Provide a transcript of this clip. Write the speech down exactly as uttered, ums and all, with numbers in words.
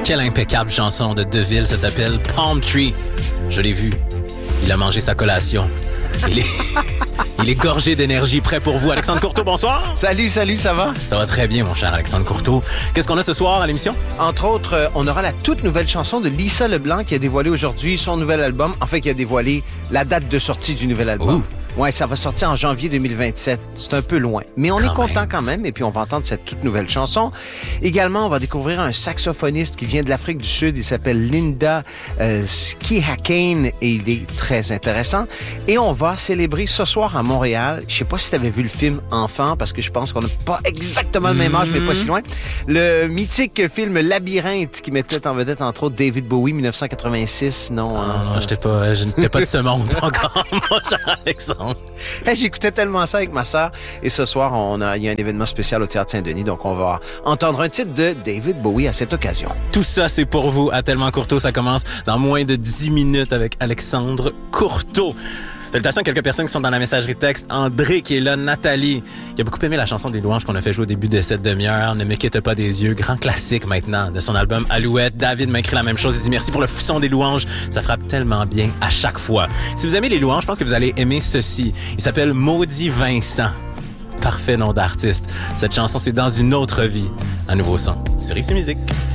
Quelle impeccable chanson de Deville, ça s'appelle Palm Tree. Je l'ai vu, il a mangé sa collation. Il est, il est gorgé d'énergie, prêt pour vous. Alexandre Courteau, bonsoir. Salut, salut, ça va? Ça va très bien, mon cher Alexandre Courteau. Qu'est-ce qu'on a ce soir à l'émission? Entre autres, euh, on aura la toute nouvelle chanson de Lisa Leblanc qui a dévoilé aujourd'hui son nouvel album. Enfin, qui a dévoilé la date de sortie du nouvel album. Ouh. Ouais, ça va sortir en janvier deux mille vingt-sept. C'est un peu loin. Mais on Quand est content même. quand même. Et puis, on va entendre cette toute nouvelle chanson. Également, on va découvrir un saxophoniste qui vient de l'Afrique du Sud. Il s'appelle Linda euh, Skihakane et il est très intéressant. Et on va célébrer ce soir à Montréal. Je sais pas si tu avais vu le film Enfant, parce que je pense qu'on n'a pas exactement le même âge, mais pas si loin. Le mythique film Labyrinthe qui mettait en vedette, entre autres, David Bowie, dix-neuf cent quatre-vingt-six. Non, Ah, hein? non, j'étais pas, je n'étais pas de ce monde encore, mon cher Alexandre. Hey, j'écoutais tellement ça avec ma sœur. Et ce soir, on a, il y a un événement spécial au Théâtre Saint-Denis. Donc, on va entendre un titre de David Bowie à cette occasion. Tout ça, c'est pour vous à Tellement Courteau. Ça commence dans moins de dix minutes avec Alexandre Courteau. Salutations à quelques personnes qui sont dans la messagerie texte. André qui est là, Nathalie. Il a beaucoup aimé la chanson des louanges qu'on a fait jouer au début de cette demi-heure. Ne me quitte pas des yeux. Grand classique maintenant de son album Alouette. David m'a écrit la même chose. Il dit merci pour le son des louanges. Ça frappe tellement bien à chaque fois. Si vous aimez les louanges, je pense que vous allez aimer ceci. Il s'appelle Maudit Vincent. Parfait nom d'artiste. Cette chanson, c'est Dans une autre vie. Un nouveau son sur Ici Musique.